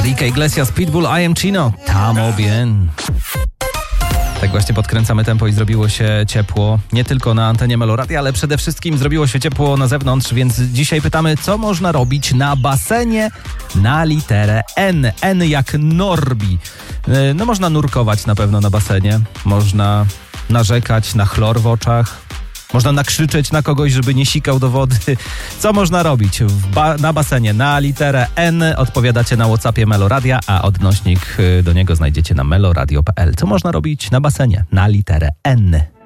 Enrique Iglesias, Pitbull, I Am Chino, Tamo Bien. Tak właśnie podkręcamy tempo i zrobiło się ciepło nie tylko na antenie Meloradia, ale przede wszystkim zrobiło się ciepło na zewnątrz, więc dzisiaj pytamy, co można robić na basenie na literę N. N jak Norbi. No można nurkować na pewno na basenie, można narzekać na chlor w oczach, można nakrzyczeć na kogoś, żeby nie sikał do wody. Co można robić na basenie na literę N? Odpowiadacie na WhatsAppie Meloradia, a odnośnik do niego znajdziecie na meloradio.pl. Co można robić na basenie na literę N?